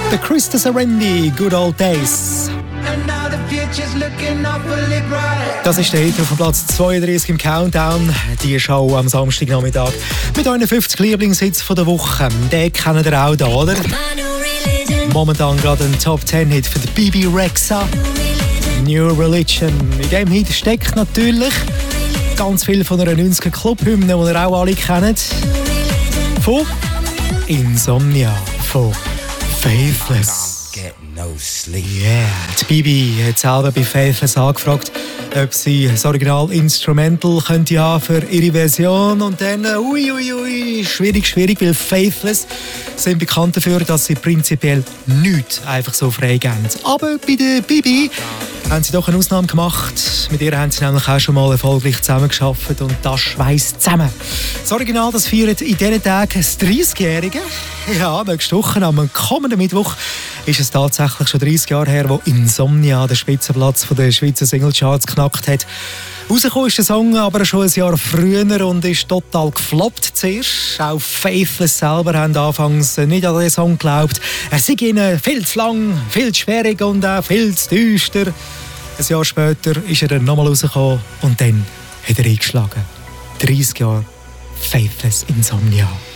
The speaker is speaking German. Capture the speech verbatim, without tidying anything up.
Der Krista Serendi, Good Old Days. Das ist der Hit auf Platz zweiunddreißig im Countdown. Die Show am Samstagnachmittag mit euren fünfzig Lieblingshits der Woche. Den kennt ihr auch da, oder? Momentan gerade ein Top zehn Hit für die Bebe Rexha. New Religion. In diesem Hit steckt natürlich ganz viel von einer neunziger Clubhymne, die ihr auch alle kennt. Von Insomnia, von Faithless. No sleep. Yeah. Die Bibi hat selber bei Faithless angefragt, ob sie das Original Instrumental könnte haben für ihre Version. Und dann, ui, ui, ui, schwierig, schwierig, weil Faithless sind bekannt dafür, dass sie prinzipiell nichts einfach so freigeben. Aber bei der Bibi haben sie doch eine Ausnahme gemacht. Mit ihr haben sie nämlich auch schon mal erfolgreich zusammengearbeitet und das schweißt zusammen. Das Original, das feiert in diesen Tagen das dreißigjährige. Ja, nächste Woche, am kommenden Mittwoch, ist es tatsächlich schon dreißig Jahre her, wo Insomnia den Spitzenplatz der Schweizer Singlecharts geknackt hat. Rausgekommen ist der Song aber schon ein Jahr früher und ist total gefloppt zuerst. Auch Faithless selber haben anfangs nicht an den Song geglaubt. Er sei ihnen viel zu lang, viel zu schwierig und auch viel zu düster. Ein Jahr später ist er dann nochmal rausgekommen und dann hat er eingeschlagen. dreißig Jahre Faithless Insomnia.